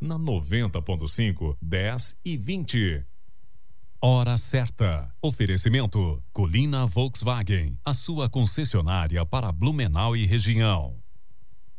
Na 90.5, 10 e 20. Hora certa. Oferecimento: Colina Volkswagen, a sua concessionária para Blumenau e região.